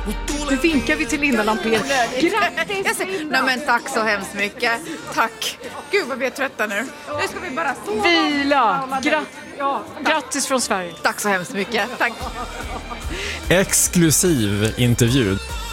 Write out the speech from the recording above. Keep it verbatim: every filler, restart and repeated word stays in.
Nu vinkar vi till Linda Lampén. Grattis ser, Linda! nej men tack så hemskt mycket. Tack. Gud vad vi är trötta nu. Nu ska vi bara sova. Vila! Gra- ja, grattis från Sverige. Tack så hemskt mycket. Tack. Exklusiv intervju.